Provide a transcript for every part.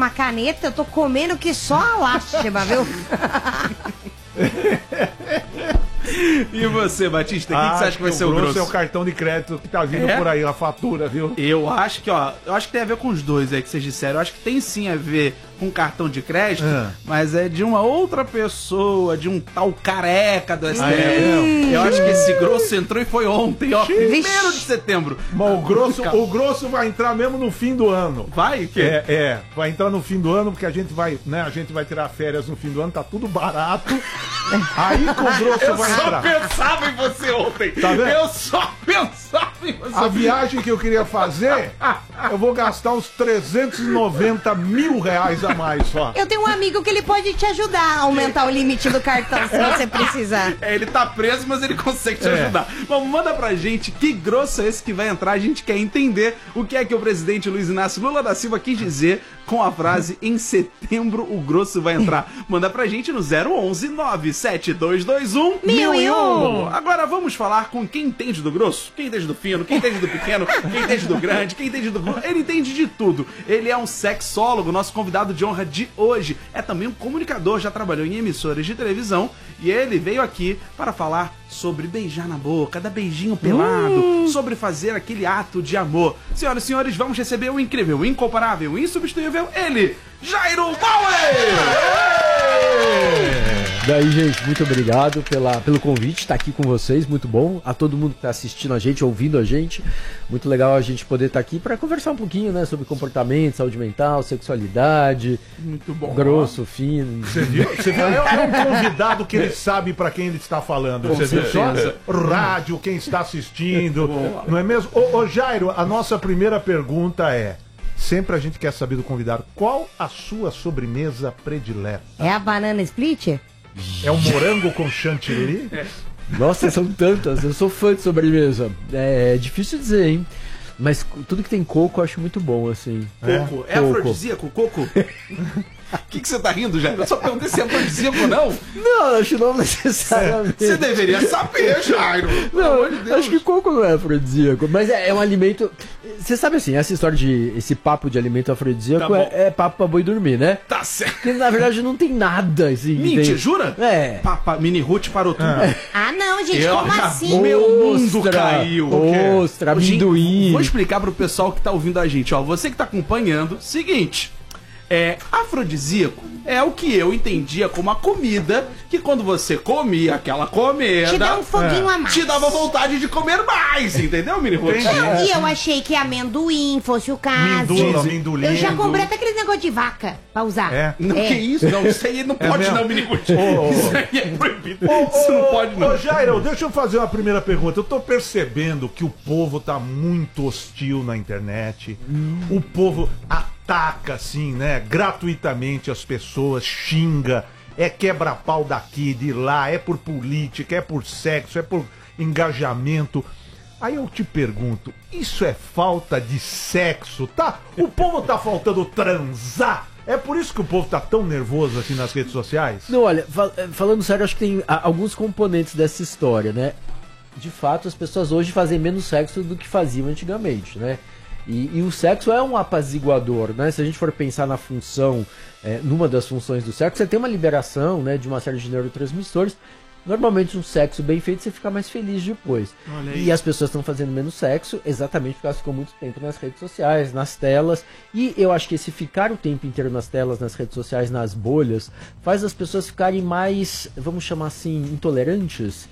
uma caneta, eu tô comendo que só a lástima, viu? E você, Batista, o que você acha que vai ser o grosso? É o cartão de crédito que tá vindo por aí, a fatura, viu? Eu acho que, tem a ver com os dois aí que vocês disseram. Eu acho que tem sim a ver com cartão de crédito, mas é de uma outra pessoa, de um tal careca do STF. Eu acho que esse grosso entrou e foi ontem, ó, 1º de setembro. Mas o grosso vai entrar mesmo no fim do ano. Vai? Que? Vai entrar no fim do ano, porque a gente vai tirar férias no fim do ano, tá tudo barato. Aí que o grosso vai entrar. Eu só pensava em você ontem. Tá vendo? Eu só pensava em você. A viagem que eu queria fazer, eu vou gastar uns 390 mil reais a mais só. Eu tenho um amigo que ele pode te ajudar a aumentar o limite do cartão, se você precisar. Ele tá preso, mas ele consegue te ajudar. Bom, manda pra gente que grosso é esse que vai entrar. A gente quer entender o que é que o presidente Luiz Inácio Lula da Silva quis dizer com a frase "em setembro o grosso vai entrar". Manda pra gente no 011 97221 1001. Agora vamos falar com quem entende do grosso, quem entende do fino, quem entende do pequeno, quem entende do grande, quem entende do... Ele entende de tudo. Ele é um sexólogo, nosso convidado de honra de hoje. É também um comunicador, já trabalhou em emissoras de televisão e ele veio aqui para falar sobre beijar na boca, dar beijinho pelado, sobre fazer aquele ato de amor. Senhoras e senhores, vamos receber o incrível, o incomparável, o insubstituível, ele, Jairo Bauer! Daí, gente, muito obrigado pelo convite, estar aqui com vocês, muito bom. A todo mundo que está assistindo a gente, ouvindo a gente, muito legal a gente poder estar aqui para conversar um pouquinho, né, sobre comportamento, saúde mental, sexualidade. Muito bom. Grosso, fino. Você viu? É um convidado que ele sabe para quem ele está falando. Você viu só? Rádio, quem está assistindo, não é mesmo? Ô Jairo, a nossa primeira pergunta é... Sempre a gente quer saber do convidado, qual a sua sobremesa predileta? É a banana split? É o morango com chantilly? Nossa, são tantas, eu sou fã de sobremesa. É difícil dizer, hein? Mas tudo que tem coco eu acho muito bom, assim. Coco? É afrodisíaco, coco? O que você tá rindo, Jair? Eu só perguntei se é afrodisíaco ou não. Não, acho não necessariamente. Você deveria saber, Jairo. Não, acho que coco não é afrodisíaco, mas é um alimento... Você sabe assim, essa história de... Esse papo de alimento afrodisíaco é papo pra boi dormir, né? Tá certo. Porque na verdade não tem nada, assim. Mentira, jura? É. Mini Ruth parou tudo. Ah, não, gente, como assim? Meu mundo caiu. Ostra, amendoim. Vou explicar pro pessoal que tá ouvindo a gente, ó. Você que tá acompanhando, seguinte... afrodisíaco é o que eu entendia como a comida que quando você comia aquela comida... Te dá um foguinho a mais. Te dava vontade de comer mais, entendeu, Mini Ruth? E eu achei que amendoim fosse o caso. Amendoim. Eu já comprei até aquele negócio de vaca pra usar. Não, que isso? Não, isso aí não pode não, Mini Ruth. Isso aí é proibido. Isso não pode não. Ô Jairo, deixa eu fazer uma primeira pergunta. Eu tô percebendo que o povo tá muito hostil na internet. O povo ataca, assim, né, gratuitamente as pessoas, xinga, quebra-pau daqui, de lá, é por política, é por sexo, é por engajamento. Aí eu te pergunto, isso é falta de sexo, tá? O povo tá faltando transar? É por isso que o povo tá tão nervoso assim nas redes sociais? Não, olha, falando sério, acho que tem alguns componentes dessa história, né? De fato, as pessoas hoje fazem menos sexo do que faziam antigamente, né? E o sexo é um apaziguador, né? Se a gente for pensar na função, numa das funções do sexo, você tem uma liberação, né, de uma série de neurotransmissores. Normalmente um sexo bem feito você fica mais feliz depois. E as pessoas estão fazendo menos sexo exatamente porque elas ficam muito tempo nas redes sociais, nas telas. E eu acho que esse ficar o tempo inteiro nas telas, nas redes sociais, nas bolhas, faz as pessoas ficarem mais, vamos chamar assim, intolerantes,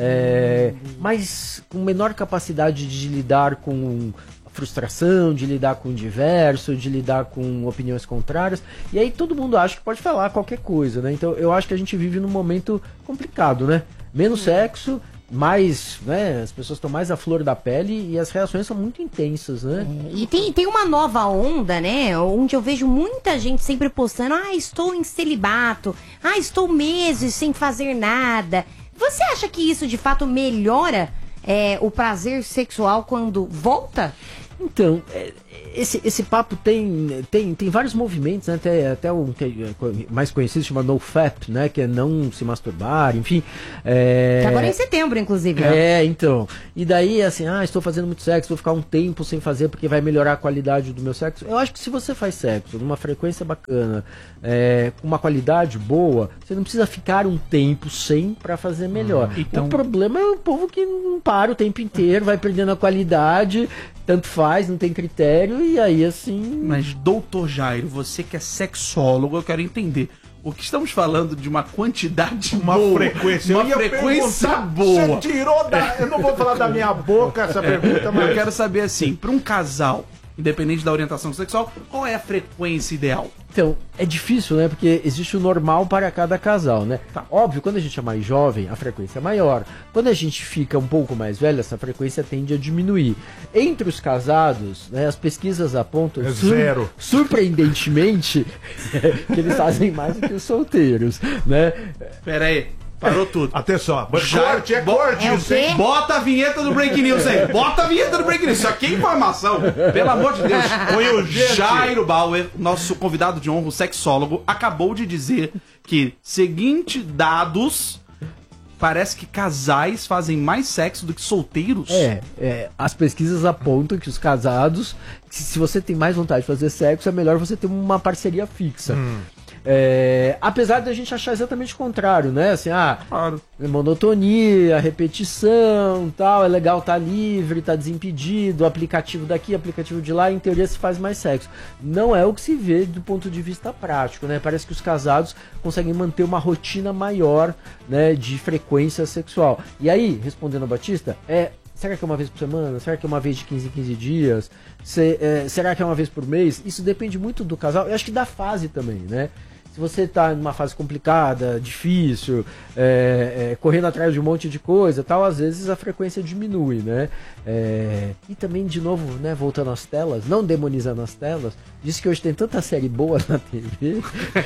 mas com menor capacidade de lidar com frustração, de lidar com o diverso, de lidar com opiniões contrárias, e aí todo mundo acha que pode falar qualquer coisa, né? Então eu acho que a gente vive num momento complicado, né? Menos sexo, mais, né? As pessoas estão mais à flor da pele e as reações são muito intensas, né? E tem uma nova onda, né? Onde eu vejo muita gente sempre postando, estou em celibato, estou meses sem fazer nada. Você acha que isso de fato melhora o prazer sexual quando volta? Então, esse papo tem vários movimentos, né? Até um que é mais conhecido chama NoFap, né? Que é não se masturbar, enfim. Que agora é em setembro, inclusive. Né? Então. E daí, assim, estou fazendo muito sexo, vou ficar um tempo sem fazer porque vai melhorar a qualidade do meu sexo. Eu acho que se você faz sexo numa frequência bacana, com uma qualidade boa, você não precisa ficar um tempo sem para fazer melhor. Então... O problema é o povo que não para o tempo inteiro, vai perdendo a qualidade, tanto faz, não tem critério, e aí assim... Mas, doutor Jairo, você que é sexólogo, eu quero entender. O que estamos falando de uma quantidade boa, frequência. uma frequência boa. Você tirou da... Eu não vou falar da minha boca essa pergunta, mas... Eu quero saber assim, para um casal, independente da orientação sexual, qual é a frequência ideal? Então, é difícil, né? Porque existe o normal para cada casal, né? Tá. Óbvio, quando a gente é mais jovem, a frequência é maior. Quando a gente fica um pouco mais velho, essa frequência tende a diminuir. Entre os casados, né, as pesquisas apontam... zero. Surpreendentemente, que eles fazem mais do que os solteiros, né? Pera aí, parou tudo. Atenção, Corte, É o quê? Bota a vinheta do Break News aí. Bota a vinheta do Break News. Isso aqui é informação. Pelo amor de Deus. Põe urgente. Jairo Bauer, nosso convidado de honra, o sexólogo, acabou de dizer que, seguinte dados, parece que casais fazem mais sexo do que solteiros. As pesquisas apontam que os casados, se você tem mais vontade de fazer sexo, é melhor você ter uma parceria fixa. Apesar da gente achar exatamente o contrário, né? Assim, Claro. monotonia, repetição, tal, é legal estar livre, estar desimpedido, aplicativo daqui, aplicativo de lá, em teoria se faz mais sexo. Não é o que se vê do ponto de vista prático, né? Parece que os casados conseguem manter uma rotina maior, né, de frequência sexual. E aí, respondendo a Batista, será que é uma vez por semana? Será que é uma vez de 15 em 15 dias? Será que é uma vez por mês? Isso depende muito do casal. Eu acho que da fase também, né? Se você está numa fase complicada, difícil, correndo atrás de um monte de coisa, tal, às vezes a frequência diminui, né? E também, de novo, né, voltando às telas, não demonizando as telas, diz que hoje tem tanta série boa na TV.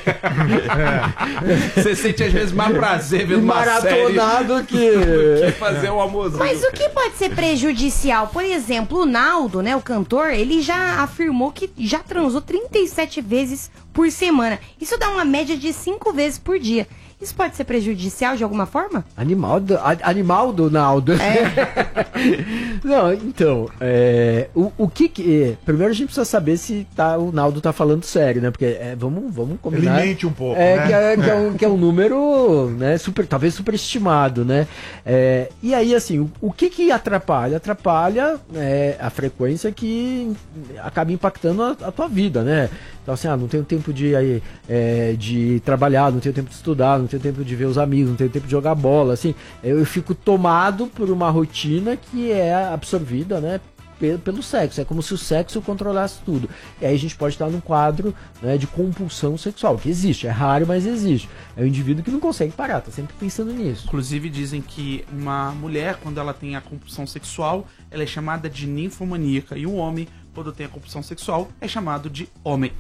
Você sente às vezes mais prazer vendo uma série maratonado que fazer um almoço. Mas o que pode ser prejudicial? Por exemplo, o Naldo, né, o cantor, ele já afirmou que já transou 37 vezes por semana. Isso dá uma média de 5 vezes por dia. Isso pode ser prejudicial de alguma forma? Animal do Naldo. Não, então, o que... Primeiro a gente precisa saber se o Naldo tá falando sério, né? Porque vamos combinar. Ele mente um pouco, né? né? Que é um número, né, talvez superestimado, né? E aí, assim, o que atrapalha? Atrapalha a frequência que acaba impactando a tua vida, né? Então, assim, não tenho tempo de trabalhar, não tenho tempo de estudar, não tenho tempo de ver os amigos, não tenho tempo de jogar bola, assim, eu fico tomado por uma rotina que é absorvida, né, pelo sexo. É como se o sexo controlasse tudo. E aí a gente pode estar num quadro, né, de compulsão sexual, que existe, é raro, mas existe. É um indivíduo que não consegue parar, tá sempre pensando nisso. Inclusive dizem que uma mulher, quando ela tem a compulsão sexual, ela é chamada de ninfomaníaca, e um homem, quando tem a compulsão sexual, é chamado de homem.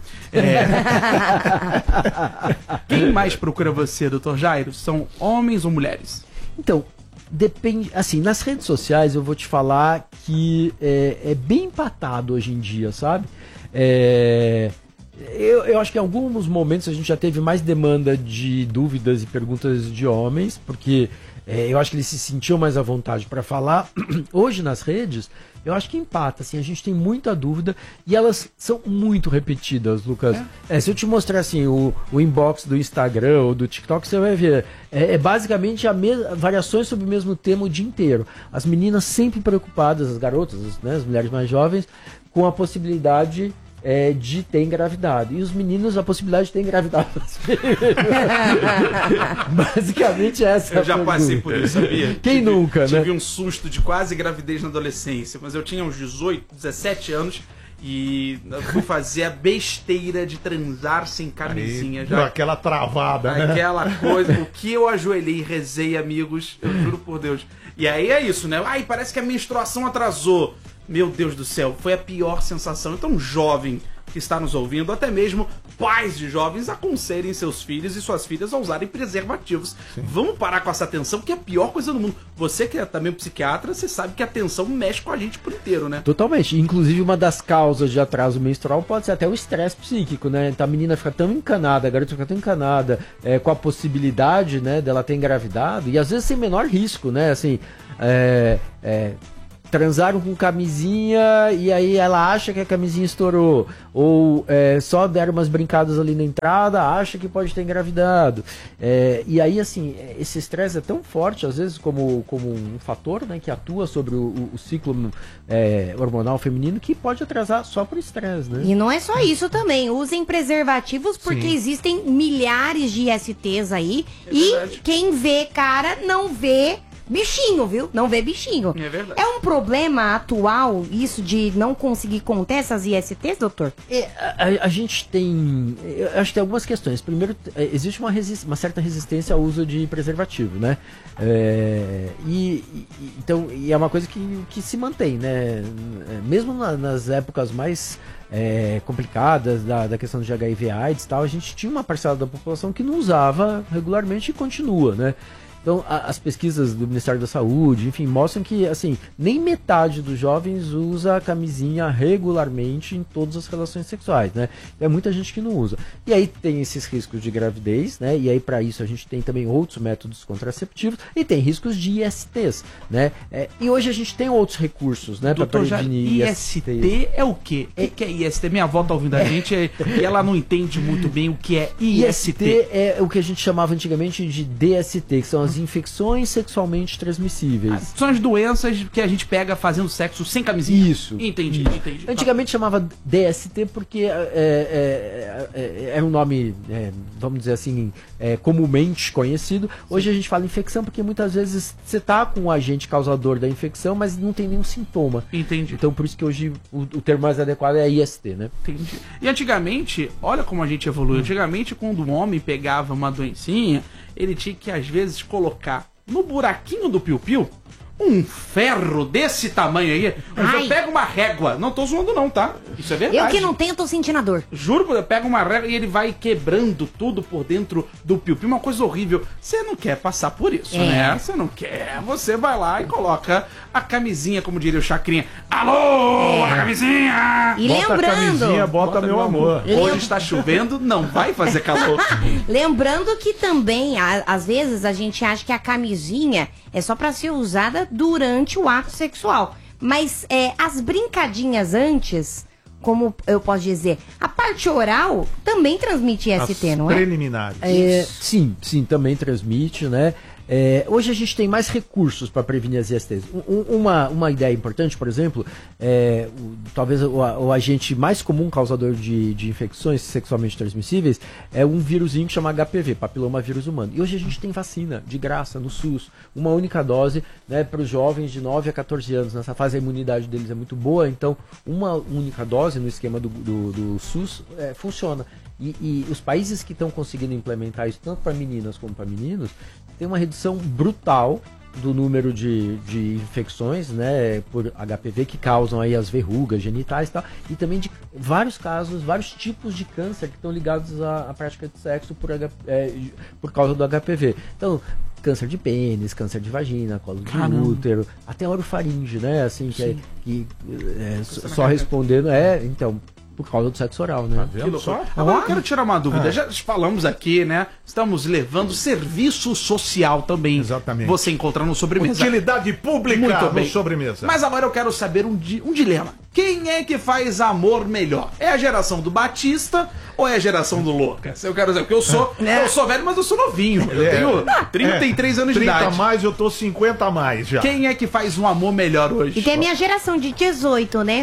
Quem mais procura você, Dr. Jairo? São homens ou mulheres? Então, depende, assim, nas redes sociais eu vou te falar que é bem empatado hoje em dia, sabe? Eu acho que em alguns momentos a gente já teve mais demanda de dúvidas e perguntas de homens, porque eu acho que eles se sentiam mais à vontade para falar. Hoje nas redes, eu acho que empata, assim, a gente tem muita dúvida e elas são muito repetidas, Lucas. Se eu te mostrar assim o inbox do Instagram ou do TikTok, você vai ver. Basicamente variações sobre o mesmo tema o dia inteiro. As meninas sempre preocupadas, as garotas, né, as mulheres mais jovens, com a possibilidade de ter engravidado. E os meninos, a possibilidade de ter engravidado. Basicamente essa. Eu já passei por isso, sabia? Quem nunca, né? Tive um susto de quase gravidez na adolescência, mas eu tinha uns 18, 17 anos e fui fazer a besteira de transar sem camisinha. Já. Aquela travada, né? Aquela coisa. O que eu ajoelhei e rezei, amigos, eu juro por Deus. E aí é isso, né? Parece que a menstruação atrasou. Meu Deus do céu, foi a pior sensação. Então, jovem, que está nos ouvindo, até mesmo pais de jovens, aconselhem seus filhos e suas filhas a usarem preservativos. Sim. Vamos parar com essa tensão, que é a pior coisa do mundo. Você que é também psiquiatra, você sabe que a tensão mexe com a gente por inteiro, né? Totalmente. Inclusive, uma das causas de atraso menstrual pode ser até o estresse psíquico, né? Então a menina fica tão encanada, a garota fica tão encanada com a possibilidade, né, dela ter engravidado, e às vezes sem menor risco, né? Assim, transaram com camisinha e aí ela acha que a camisinha estourou, ou só deram umas brincadas ali na entrada, acha que pode ter engravidado, e aí assim, esse estresse é tão forte às vezes como um fator, né, que atua sobre o ciclo hormonal feminino, que pode atrasar só por estresse, né? E não é só isso também, usem preservativos, porque existem milhares de ISTs aí, verdade. Quem vê cara não vê bichinho, viu? Não vê bichinho. É verdade. É um problema atual isso de não conseguir conter essas ISTs, doutor? A gente tem... Eu acho que tem algumas questões. Primeiro, existe uma certa resistência ao uso de preservativo, né? Então, é uma coisa que se mantém, né? Mesmo nas épocas mais complicadas da questão de HIV/AIDS e tal, a gente tinha uma parcela da população que não usava regularmente e continua, né? Então, as pesquisas do Ministério da Saúde, enfim, mostram que, assim, nem metade dos jovens usa a camisinha regularmente em todas as relações sexuais, né? É muita gente que não usa. E aí tem esses riscos de gravidez, né? E aí, para isso, a gente tem também outros métodos contraceptivos e tem riscos de ISTs, né? E hoje a gente tem outros recursos, né? Para prevenir IST é o quê? O que é IST? Minha avó tá ouvindo a gente e ela não entende muito bem o que é IST. IST é o que a gente chamava antigamente de DST, que são as infecções sexualmente transmissíveis. São as doenças que a gente pega fazendo sexo sem camisinha. Isso. Entendi. Antigamente chamava DST porque era um nome, vamos dizer assim, comumente conhecido. Hoje a gente fala infecção porque muitas vezes você tá com o agente causador da infecção, mas não tem nenhum sintoma. Entendi. Então por isso que hoje o termo mais adequado é IST, né? Entendi. E antigamente, olha como a gente evoluiu. Antigamente, quando um homem pegava uma doencinha, ele tinha que, às vezes, colocar no buraquinho do piu-piu um ferro desse tamanho aí. Eu pego uma régua. Não tô zoando não, tá? Isso é verdade. Eu que não tenho, tô sentindo a dor. Juro, eu pego uma régua e ele vai quebrando tudo por dentro do piu-piu. Uma coisa horrível. Você não quer passar por isso, né? Você não quer. Você vai lá e coloca a camisinha, como diria o Chacrinha. Alô, a camisinha! E bota lembrando... a camisinha, bota meu amor. Hoje está chovendo, não vai fazer calor. Lembrando que também, às vezes, a gente acha que a camisinha é só pra ser usada durante o ato sexual. Mas as brincadinhas antes, como eu posso dizer, a parte oral também transmite IST, não é? Preliminares. Sim, também transmite, né? Hoje a gente tem mais recursos para prevenir as ISTs. Uma ideia importante, por exemplo, talvez o agente mais comum causador de infecções sexualmente transmissíveis é um vírusinho que chama HPV, papilomavírus humano. E hoje a gente tem vacina de graça no SUS, uma única dose, né, para os jovens de 9 a 14 anos. Nessa fase a imunidade deles é muito boa, então uma única dose no esquema do SUS funciona. E os países que estão conseguindo implementar isso, tanto para meninas como para meninos, tem uma redução brutal do número de infecções, né, por HPV, que causam aí as verrugas genitais e tal, e também de vários casos, vários tipos de câncer que estão ligados à prática de sexo por causa do HPV. Então, câncer de pênis, câncer de vagina, colo de útero, até orofaringe, né, assim, só respondendo, então... por causa do sexo oral, né? Tá vendo só? Agora eu quero tirar uma dúvida. Já falamos aqui, né? Estamos levando serviço social também. Exatamente. Você encontra no Sobremesa. Utilidade pública Muito bem. no Sobremesa. Mas agora eu quero saber um dilema. Quem é que faz amor melhor? É a geração do Batista ou é a geração do Lucas? Eu quero dizer, porque eu sou velho, mas eu sou novinho. Eu tenho 33 anos de 30 idade. 30 a mais, eu tô 50 a mais já. Quem é que faz um amor melhor hoje? E tem a minha geração de 18, né?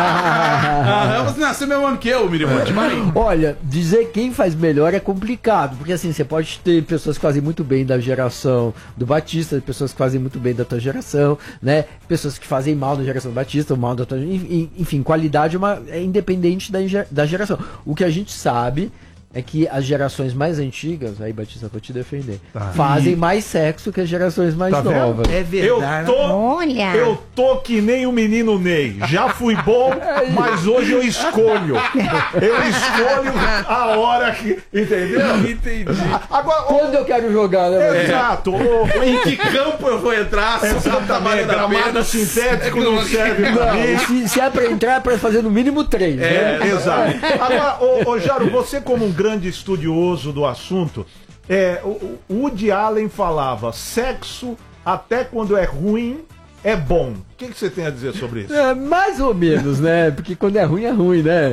Você nasceu mesmo ano que eu, Mirimonte. Olha, dizer quem faz melhor é complicado, porque assim, você pode ter pessoas que fazem muito bem da geração do Batista, pessoas que fazem muito bem da tua geração, né? Pessoas que fazem mal da geração do Batista, mal da tua... Enfim, qualidade é independente da geração. O que a gente sabe é que as gerações mais antigas, aí Batista, vou te defender, fazem mais sexo que as gerações mais novas. É verdade. Olha. Eu tô que nem o menino Ney. Já fui bom, mas hoje eu escolho. Eu escolho a hora que... Entendeu? Entendi. Agora, Quando eu quero jogar, né? exato. Em que campo eu vou entrar? Exatamente. Gramado sintético não serve pra mim. Se é pra entrar, é pra fazer no mínimo 3, né? Exato. Agora, ô Jaro, você como um grande estudioso do assunto, o Woody Allen falava, sexo até quando é ruim é bom. O que você tem a dizer sobre isso? Mais ou menos, né? Porque quando é ruim, né?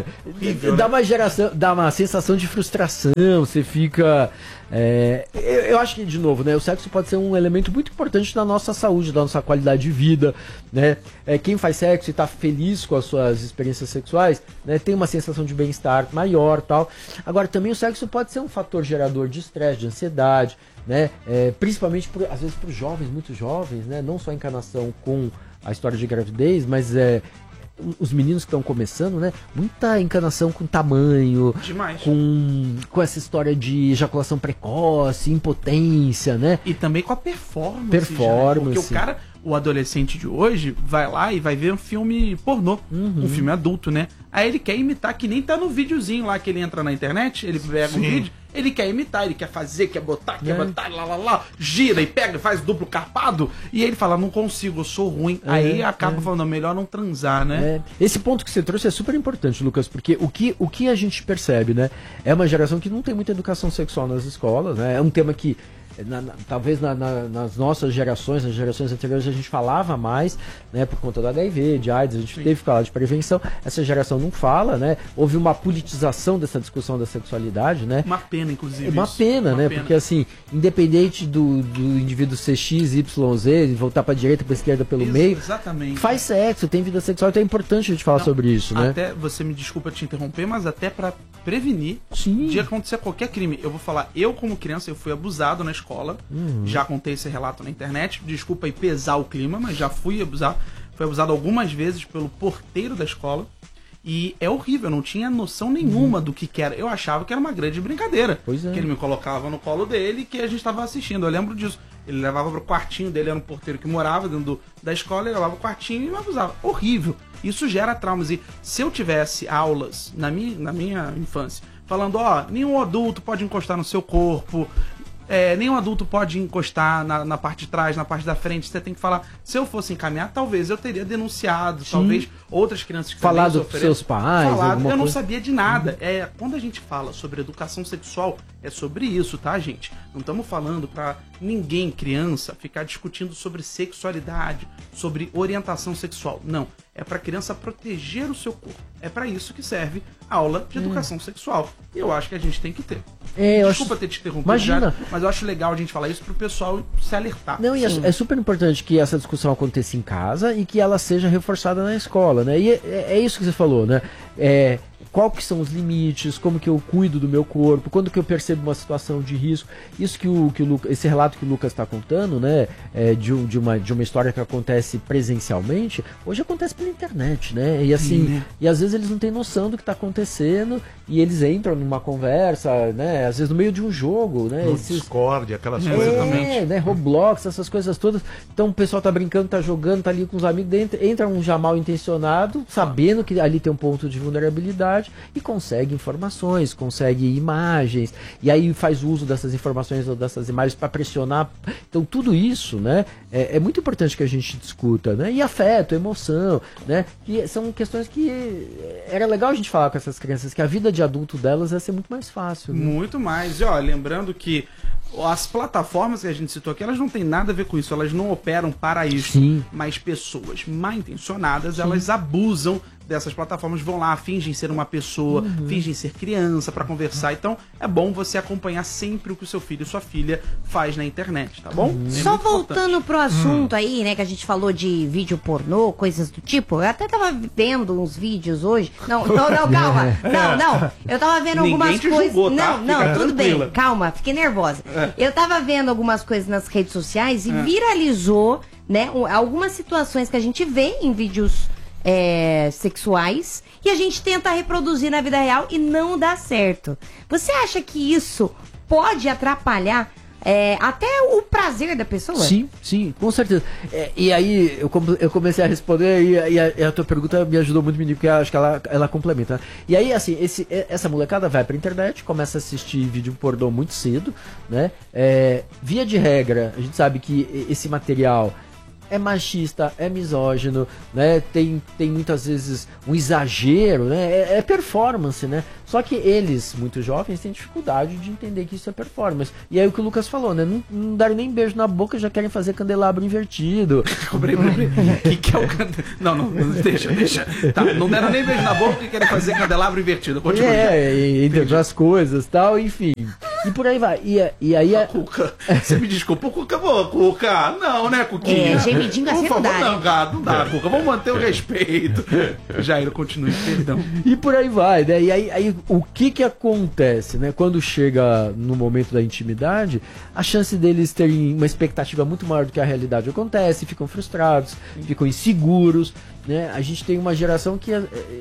Dá uma sensação de frustração, você fica... eu acho que, de novo, né? O sexo pode ser um elemento muito importante da nossa saúde, da nossa qualidade de vida, né? Quem faz sexo e tá feliz com as suas experiências sexuais, né? Tem uma sensação de bem-estar maior, tal. Agora, também o sexo pode ser um fator gerador de estresse, de ansiedade, né? Principalmente, às vezes, para os jovens, muito jovens, né? Não só a encarnação com a história de gravidez, mas os meninos que estão começando, né? Muita encanação com tamanho, Demais. com essa história de ejaculação precoce, impotência, né? E também com a performance. Performance. Porque o cara, o adolescente de hoje, vai lá e vai ver um filme pornô, um filme adulto, né? Aí ele quer imitar, que nem tá no videozinho lá que ele entra na internet, ele pega um vídeo, ele quer imitar, ele quer fazer, quer botar, gira e pega, faz duplo carpado, e ele fala, não consigo, eu sou ruim. Aí acaba falando, melhor não transar, né? Esse ponto que você trouxe é super importante, Lucas, porque o que a gente percebe, né? É uma geração que não tem muita educação sexual nas escolas, né? É um tema que talvez nas nossas gerações, nas gerações anteriores, a gente falava mais, né, por conta do HIV, de AIDS, a gente teve que falar de prevenção. Essa geração não fala, né? Houve uma politização dessa discussão da sexualidade, né? Uma pena, inclusive. Uma pena, né? Porque assim, independente do indivíduo ser X, Y, Z, voltar pra direita, pra esquerda, pelo meio, exatamente. Faz sexo, tem vida sexual, então é importante a gente falar sobre isso, né? Até, você me desculpa te interromper, mas até pra prevenir Sim. de acontecer qualquer crime. Eu vou falar, eu como criança, eu fui abusado na escola, já contei esse relato na internet, desculpa aí pesar o clima, mas já fui abusado algumas vezes pelo porteiro da escola, e é horrível, eu não tinha noção nenhuma do que era, eu achava que era uma grande brincadeira, Pois é. que ele me colocava no colo dele e que a gente estava assistindo, eu lembro disso, ele levava pro quartinho dele, era um porteiro que morava dentro da escola, ele levava o quartinho e me abusava, horrível, isso gera traumas, e se eu tivesse aulas na minha infância, falando, nenhum adulto pode encostar no seu corpo, nenhum adulto pode encostar na parte de trás, na parte da frente, você tem que falar, se eu fosse encaminhar, talvez eu teria denunciado, talvez outras crianças que Falado também com seus pais, eu não sabia de nada. Quando a gente fala sobre educação sexual, é sobre isso, tá, gente? Não estamos falando pra ninguém, criança, ficar discutindo sobre sexualidade, sobre orientação sexual. Não. É pra criança proteger o seu corpo. É pra isso que serve a aula de educação sexual. E eu acho que a gente tem que ter. Desculpa ter te interrompido, Imagina. mas eu acho legal a gente falar isso pro pessoal se alertar. Não, e é super importante que essa discussão aconteça em casa e que ela seja reforçada na escola, né? E é isso que você falou, né? Qual que são os limites, como que eu cuido do meu corpo, quando que eu percebo uma situação de risco. Isso esse relato que o Lucas está contando, né, de uma história que acontece presencialmente, hoje acontece pela internet, né? E assim, né? E às vezes eles não têm noção do que está acontecendo e eles entram numa conversa, né, às vezes no meio de um jogo, né? No Discord, aquelas coisas. Exatamente. Né, Roblox, essas coisas todas. Então o pessoal tá brincando, tá jogando, tá ali com os amigos, entra um já mal intencionado, sabendo que ali tem um ponto de vulnerabilidade e consegue informações, consegue imagens, e aí faz uso dessas informações ou dessas imagens para pressionar. Então tudo isso, né, é muito importante que a gente discuta, né? E afeto, emoção, né? E são questões que era legal a gente falar com essas crianças, que a vida de adulto delas ia ser muito mais fácil. Né? Muito mais. E lembrando que as plataformas que a gente citou aqui, elas não têm nada a ver com isso, elas não operam para isso. Sim. Mas pessoas mal intencionadas, elas abusam dessas plataformas, vão lá, fingem ser uma pessoa, fingem ser criança para conversar. Então é bom você acompanhar sempre o que o seu filho e sua filha faz na internet, tá bom? Só voltando pro assunto aí, né, que a gente falou de vídeo pornô, coisas do tipo, eu até tava vendo uns vídeos hoje. Não, calma. Não. Eu tava vendo Ninguém algumas te coisas. julgou, tá? Não, Fica tudo tranquila. bem. Calma, fiquei nervosa. Eu tava vendo algumas coisas nas redes sociais e viralizou, né, algumas situações que a gente vê em vídeos sexuais e a gente tenta reproduzir na vida real e não dá certo. Você acha que isso pode atrapalhar até o prazer da pessoa? Sim, com certeza. E aí eu comecei a responder e a tua pergunta me ajudou muito, menino, porque eu acho que ela complementa. E aí, assim, essa molecada vai pra internet, começa a assistir vídeo pornô muito cedo, né? Via de regra, a gente sabe que esse material é machista, é misógino, né? Tem muitas vezes um exagero, né? É performance, né? Só que eles, muito jovens, têm dificuldade de entender que isso é performance. E aí o que o Lucas falou, né? Não deram nem beijo na boca, já querem fazer candelabro invertido. que é o candelabro? Não, deixa. Tá, não deram nem beijo na boca e querem fazer candelabro invertido. Entre outras coisas, tal, enfim. E por aí vai. E aí Cuca, você me desculpa, Cuca, não, né, Cuquinha? Gemidinho assim não dá. Não, cara, não dá, Cuca, vamos manter o respeito. Jair, continue, perdão. E por aí vai, né? E aí o que acontece, né? Quando chega no momento da intimidade, a chance deles terem uma expectativa muito maior do que a realidade acontece, ficam frustrados, ficam inseguros, né? A gente tem uma geração que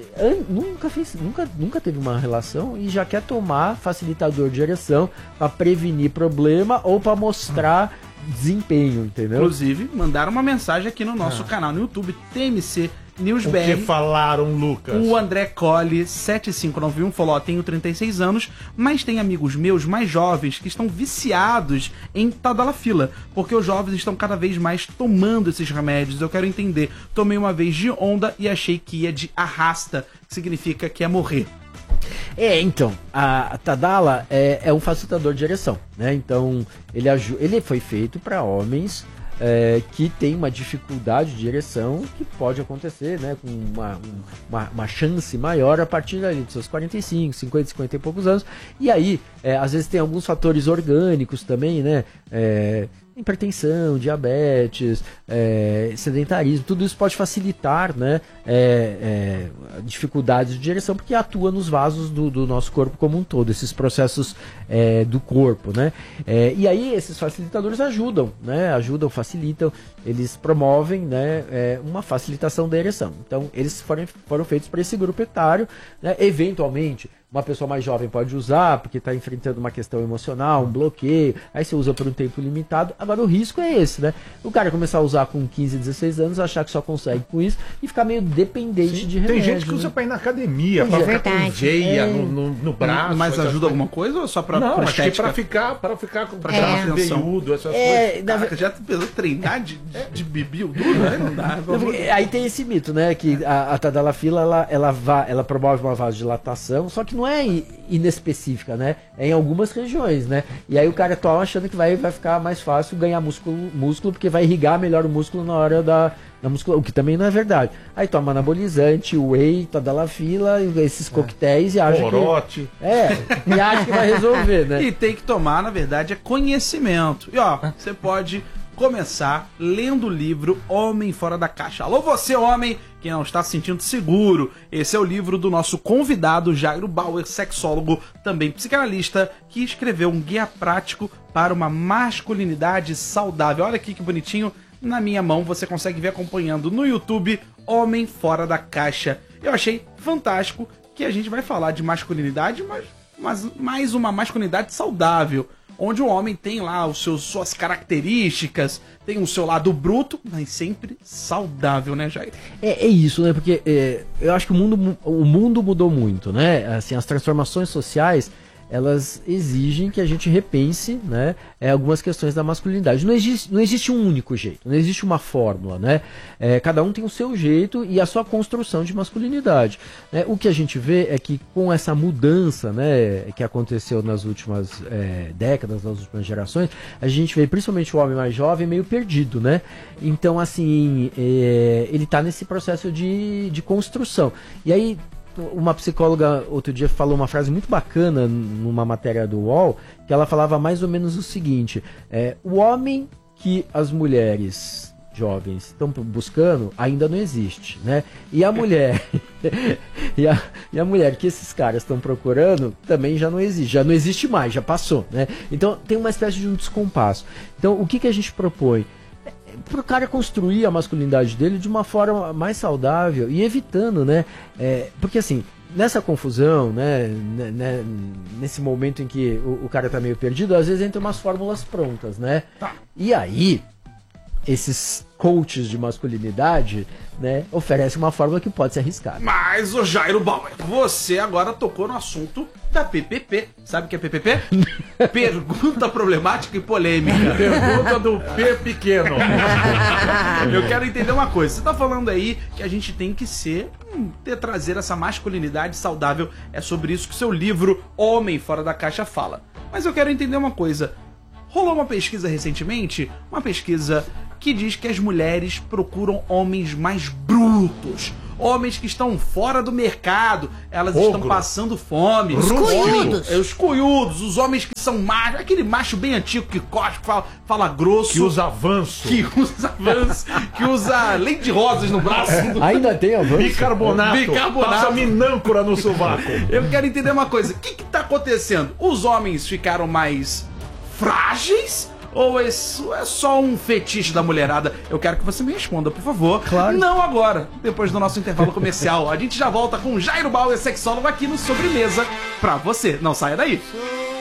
nunca teve uma relação e já quer tomar facilitador de ereção para prevenir problema ou para mostrar desempenho, entendeu? Inclusive, mandaram uma mensagem aqui no nosso canal no YouTube, TMC News BR. O que falaram, Lucas? O André Colli 7591 falou: tenho 36 anos, mas tem amigos meus mais jovens que estão viciados em Tadalafila, porque os jovens estão cada vez mais tomando esses remédios. Eu quero entender. Tomei uma vez de onda e achei que ia de arrasta, que significa que é morrer. Então, a Tadala é um facilitador de ereção, né? Então, ele foi feito para homens que tem uma dificuldade de ereção que pode acontecer, né, com uma chance maior a partir ali dos seus 45, 50 e poucos anos. E aí, às vezes tem alguns fatores orgânicos também, né, hipertensão, diabetes, sedentarismo, tudo isso pode facilitar, né, dificuldades de ereção, porque atua nos vasos do nosso corpo como um todo, esses processos do corpo, né, e aí esses facilitadores ajudam, facilitam, eles promovem, né, uma facilitação da ereção. Então eles foram feitos para esse grupo etário, né, eventualmente uma pessoa mais jovem pode usar, porque está enfrentando uma questão emocional, um bloqueio, aí você usa por um tempo limitado. Agora o risco é esse, né? O cara começar a usar com 15, 16 anos, achar que só consegue com isso e ficar meio dependente de remédio. Tem gente que usa para ir na academia, para ficar com veia no braço. Mas ajuda alguma coisa ou só para Não, acho que para ficar com veiudo, essas coisas. Caraca, já pensou treinar de bibi duro, né? Não dá. Aí tem esse mito, né? Que a Tadalafila, ela promove uma vasodilatação, só que não é inespecífica, né? É em algumas regiões, né? E aí o cara toma achando que vai ficar mais fácil ganhar músculo, porque vai irrigar melhor o músculo na hora da musculação, o que também não é verdade. Aí toma anabolizante, whey, Tadalafila, esses coquetéis e acha Corote. e acha que vai resolver, né? E tem que tomar, na verdade, conhecimento. E ó, você pode começar lendo o livro Homem Fora da Caixa. Alô, você, homem, que não está se sentindo seguro. Esse é o livro do nosso convidado Jairo Bauer, sexólogo, também psicanalista, que escreveu um guia prático para uma masculinidade saudável. Olha aqui que bonitinho. Na minha mão você consegue ver acompanhando no YouTube Homem Fora da Caixa. Eu achei fantástico que a gente vai falar de masculinidade, mas mais uma masculinidade saudável, onde o homem tem lá suas características, tem o seu lado bruto, mas sempre saudável, né, Jair? É isso, né? Porque eu acho que o mundo mudou muito, né? Assim, as transformações sociais, elas exigem que a gente repense, né, algumas questões da masculinidade. Não existe um único jeito, não existe uma fórmula, né? Cada um tem o seu jeito e a sua construção de masculinidade. Né? O que a gente vê é que com essa mudança, né, que aconteceu nas últimas décadas, nas últimas gerações, a gente vê principalmente o homem mais jovem meio perdido, né? Então, assim, ele está nesse processo de construção. E aí, uma psicóloga outro dia falou uma frase muito bacana numa matéria do UOL, que ela falava mais ou menos o seguinte: o homem que as mulheres jovens estão buscando ainda não existe, né? E a mulher e a mulher que esses caras estão procurando também já não existe mais, já passou, né? Então tem uma espécie de um descompasso. Então o que a gente propõe? pro cara construir a masculinidade dele de uma forma mais saudável e evitando, né? Porque assim, nessa confusão, né, nesse momento em que o cara tá meio perdido, às vezes entra umas fórmulas prontas, né? E aí, esses coaches de masculinidade, né, oferecem uma fórmula que pode ser arriscada. Mas, ô Jairo Bauer, você agora tocou no assunto da PPP. Sabe o que é PPP? Pergunta problemática e polêmica. Pergunta do P pequeno. Eu quero entender uma coisa. Você tá falando aí que a gente tem que trazer essa masculinidade saudável. É sobre isso que o seu livro Homem Fora da Caixa fala. Mas eu quero entender uma coisa. Rolou uma pesquisa recentemente, uma pesquisa que diz que as mulheres procuram homens mais brutos, homens que estão fora do mercado, elas estão passando fome. Os cunhudos. Os cunhudos, os homens que são machos, aquele macho bem antigo que cospe, fala grosso. Que usa avanço. Que usa leite de rosas no braço. Ainda tem avanço? Bicarbonato. Passa minâncora no sovaco. Eu quero entender uma coisa, o que tá acontecendo? Os homens ficaram mais frágeis? Ou isso é só um fetiche da mulherada? Eu quero que você me responda, por favor. Claro. Não agora, depois do nosso intervalo comercial. A gente já volta com Jairo Bauer, sexólogo, aqui no Sobremesa pra você. Não saia daí.